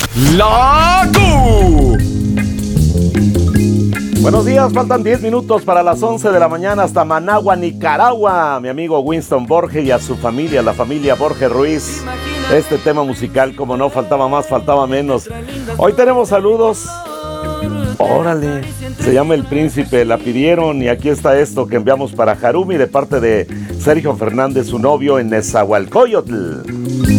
¡Lago! Buenos días, faltan 10 minutos para las 11 de la mañana hasta Managua, Nicaragua. Mi amigo Winston Borges y a su familia, la familia Borges Ruiz. Este tema musical, como no, faltaba más, faltaba menos. Hoy tenemos saludos. Órale, se llama El Príncipe, la pidieron y aquí está esto que enviamos para Harumi de parte de Sergio Fernández, su novio en Nezahualcóyotl.